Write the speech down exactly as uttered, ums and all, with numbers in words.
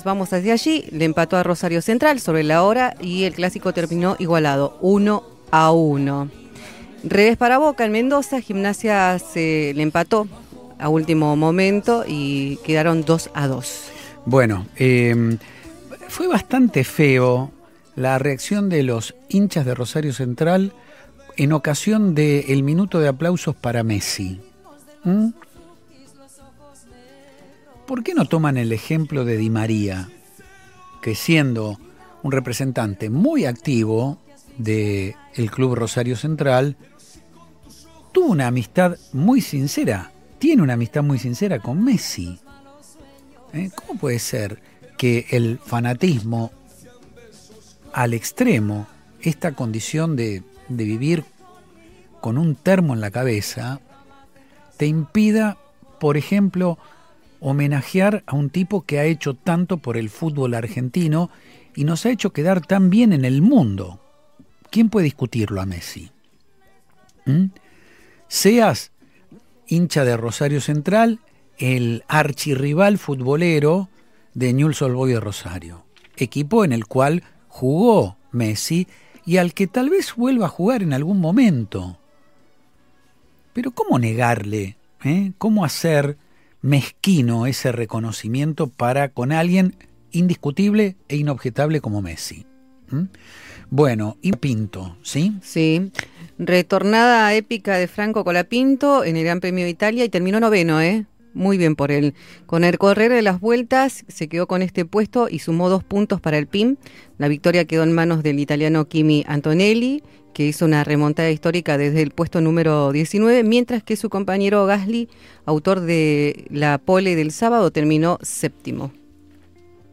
vamos hacia allí, le empató a Rosario Central sobre la hora y el clásico terminó igualado, uno a uno. Revés para Boca en Mendoza, Gimnasia se le empató a último momento y quedaron dos a dos. Bueno, eh, fue bastante feo la reacción de los hinchas de Rosario Central en ocasión del minuto de aplausos para Messi. ¿Mm? ¿Por qué no toman el ejemplo de Di María, que siendo un representante muy activo del Club Rosario Central, tuvo una amistad muy sincera, tiene una amistad muy sincera con Messi? ¿Eh? ¿Cómo puede ser que el fanatismo al extremo, esta condición de, de vivir con un termo en la cabeza, te impida, por ejemplo, homenajear a un tipo que ha hecho tanto por el fútbol argentino y nos ha hecho quedar tan bien en el mundo? ¿Quién puede discutirlo a Messi? ¿Mm? Seas hincha de Rosario Central, el archirrival futbolero de Newell's Old Boys de Rosario, equipo en el cual jugó Messi y al que tal vez vuelva a jugar en algún momento. Pero ¿cómo negarle? ¿Eh? ¿Cómo hacer mezquino ese reconocimiento para con alguien indiscutible e inobjetable como Messi? ¿Mm? Bueno, y Pinto, ¿sí? Sí, retornada épica de Franco Colapinto en el Gran Premio de Italia y terminó noveno, ¿eh? Muy bien por él. Con el correr de las vueltas se quedó con este puesto y sumó dos puntos para el P I M. La victoria quedó en manos del italiano Kimi Antonelli, que hizo una remontada histórica desde el puesto número diecinueve, mientras que su compañero Gasly, autor de la pole del sábado, terminó séptimo.